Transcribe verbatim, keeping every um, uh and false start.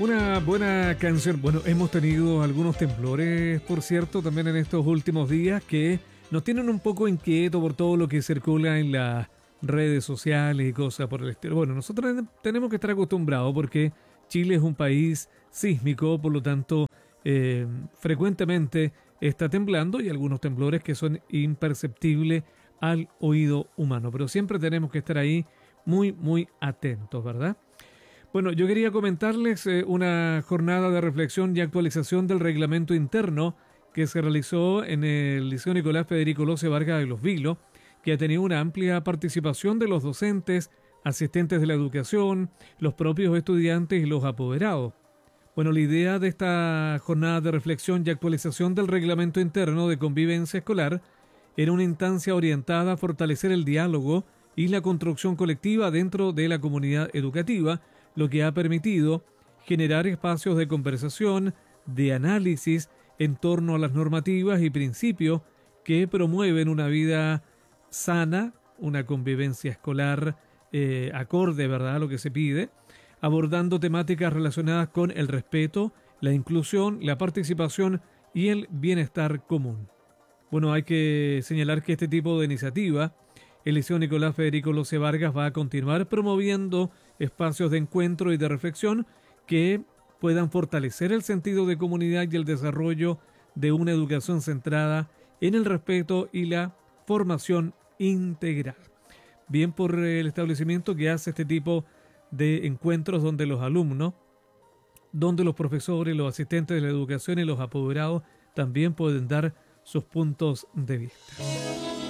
Una buena canción. Bueno, hemos tenido algunos temblores, por cierto, también en estos últimos días que nos tienen un poco inquietos por todo lo que circula en las redes sociales y cosas por el estilo. Bueno, nosotros tenemos que estar acostumbrados porque Chile es un país sísmico, por lo tanto, eh, frecuentemente está temblando y algunos temblores que son imperceptibles al oído humano. Pero siempre tenemos que estar ahí muy, muy atentos, ¿verdad? Bueno, yo quería comentarles eh, una jornada de reflexión y actualización del reglamento interno que se realizó en el Liceo Nicolás Federico Loce Vargas de Los Vilos, que ha tenido una amplia participación de los docentes, asistentes de la educación, los propios estudiantes y los apoderados. Bueno, la idea de esta jornada de reflexión y actualización del reglamento interno de convivencia escolar era una instancia orientada a fortalecer el diálogo y la construcción colectiva dentro de la comunidad educativa, lo que ha permitido generar espacios de conversación, de análisis en torno a las normativas y principios que promueven una vida sana, una convivencia escolar eh, acorde, ¿verdad?, a lo que se pide, abordando temáticas relacionadas con el respeto, la inclusión, la participación y el bienestar común. Bueno, hay que señalar que este tipo de iniciativa, el Liceo Nicolás Federico Loce Vargas va a continuar promoviendo espacios de encuentro y de reflexión que puedan fortalecer el sentido de comunidad y el desarrollo de una educación centrada en el respeto y la formación integral. Bien por el establecimiento que hace este tipo de encuentros donde los alumnos, donde los profesores, los asistentes de la educación y los apoderados también pueden dar sus puntos de vista.